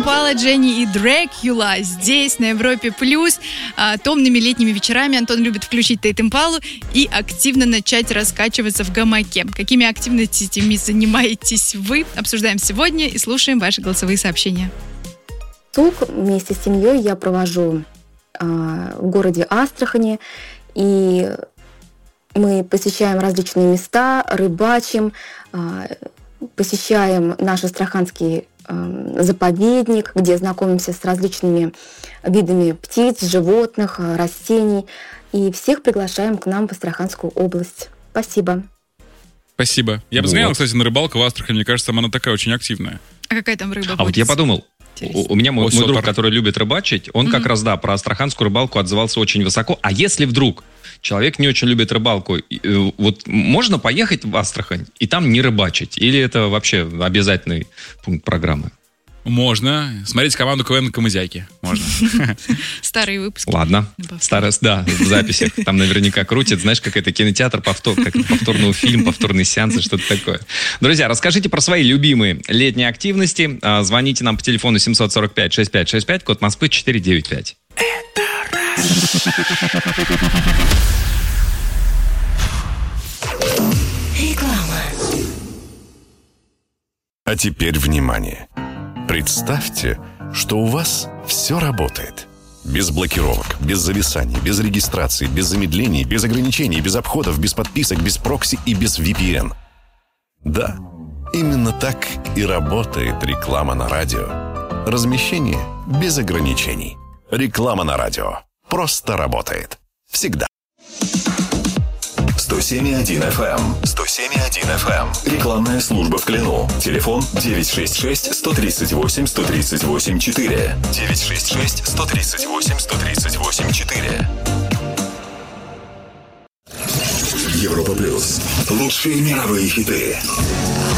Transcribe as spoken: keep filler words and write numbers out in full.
Импала, Дженни и Дракула здесь, на Европе Плюс. А, томными летними вечерами Антон любит включить Тейт Импалу и активно начать раскачиваться в гамаке. Какими активностями занимаетесь вы? Обсуждаем сегодня и слушаем ваши голосовые сообщения. Вместе с семьей я провожу э, в городе Астрахани, и мы посещаем различные места, рыбачим, э, посещаем наш астраханский э, заповедник, где знакомимся с различными видами птиц, животных, растений, и всех приглашаем к нам в Астраханскую область. Спасибо. Спасибо. Я бы сгонял, кстати, на рыбалку в Астрахани. Мне кажется, она такая очень активная. А какая там рыба? А вот я подумал, у, у меня мой, мой друг, который любит рыбачить, он mm-hmm. как раз, да, про астраханскую рыбалку отзывался очень высоко. А если вдруг человек не очень любит рыбалку, вот можно поехать в Астрахань и там не рыбачить? Или это вообще обязательный пункт программы? Можно. Смотрите команду КВН «Камызяки». Можно. Старые выпуски. Ладно. Старые, да, в записях. Там наверняка крутит, знаешь, как это кинотеатр, повтор, как повторного фильма, повторные сеансы, что-то такое. Друзья, расскажите про свои любимые летние активности. Звоните нам по телефону семь сорок пять шестьдесят пять шестьдесят пять, код Москвы четыре девять пять. Реклама. А теперь внимание. Представьте, что у вас все работает. Без блокировок, без зависаний, без регистрации, без замедлений, без ограничений, без обходов, без подписок, без прокси и без ви пи эн. Да, именно так и работает реклама на радио. Размещение без ограничений. Реклама на радио. Просто работает. Всегда. сто семь и один эф эм. сто семь и один эф эм. Рекламная служба в Клину. Телефон девять шесть шесть сто тридцать восемь сто тридцать восемь четыре. девять шесть шесть сто тридцать восемь сто тридцать восемь четыре. Европа Плюс. Лучшие мировые хиты.